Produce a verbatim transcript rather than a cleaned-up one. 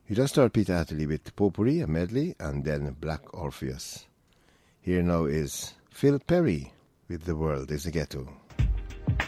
You just heard Peter Atherley with Potpourri, a medley, and then Black Orpheus. Here now is Phil Perry with The World is a Ghetto.